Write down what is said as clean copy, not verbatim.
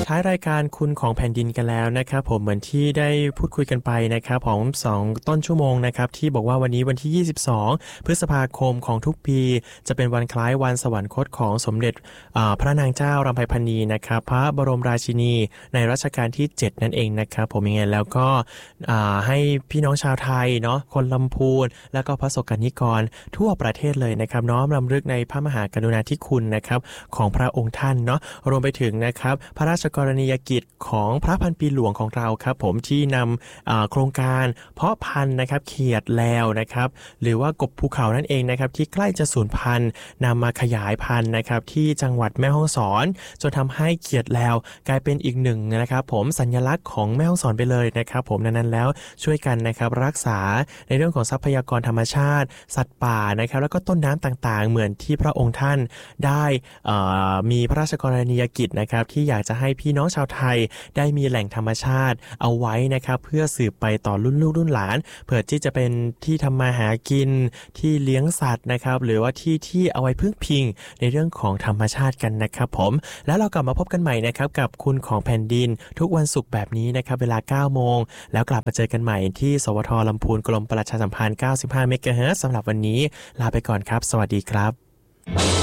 ท้ายรายการคุณของแผ่นดินกันแล้วนะครับผมเหมือนที่ได้พูดคุยกันไปนะครับของ2ต้นชั่วโมงนะครับที่บอกว่าวันนี้วันที่22พฤษภาคมของทุกปีจะเป็นวันคล้ายวันสวรรคตของสมเด็จพระนางเจ้ารำไพพรรณีนะครับพระบรมราชินีในรัชกาลที่7นั่นเองนะครับผมยังไงแล้วก็ให้พี่น้องชาวไทยเนาะคนลำพูนแล้วก็พระสงฆ์นิกรทั่วประเทศเลยนะครับน้อมรำลึกในพระมหากรุณาธิคุณนะครับของพระองค์ท่านเนาะรวมไปถึงนะครับพระราชกรณียกิจของพระพันปีหลวงของเราครับผมที่นำโครงการเพาะพันธุ์นะครับเขียดแลวนะครับหรือว่ากบภูเขานั่นเองนะครับที่ใกล้จะสูญพันธุ์นำมาขยายพันธุ์นะครับที่จังหวัดแม่ฮ่องสอนจนทำให้เขียดแลวกลายเป็นอีกหนึ่งนะครับผมสัญลักษณ์ของแม่ฮ่องสอนไปเลยนะครับผมนั้นแล้วช่วยกันนะครับรักษาในเรื่องของทรัพยากรธรรมชาติสัตว์ป่านะครับแล้วก็ต้นน้ำต่างๆเหมือนที่พระองค์ท่านได้มีพระราชกรณียกิจนะครับที่อยากจะให้พี่น้องชาวไทยได้มีแหล่งธรรมชาติเอาไว้นะครับเพื่อสืบไปต่อรุ่นลูกรุ่นหลานเพื่อที่จะเป็นที่ทำมาหากินที่เลี้ยงสัตว์นะครับหรือว่าที่เอาไว้พึ่งพิงในเรื่องของธรรมชาติกันนะครับผมแล้วเรากลับมาพบกันใหม่นะครับกับคุณของแผ่นดินทุกวันศุกร์แบบนี้นะครับเวลา 9 โมงแล้วกลับมาเจอกันใหม่ที่สวทลำพูนกรมประชาสัมพันธ์95 เมกะเฮิรตซ์สำหรับวันนี้ลาไปก่อนครับสวัสดีครับ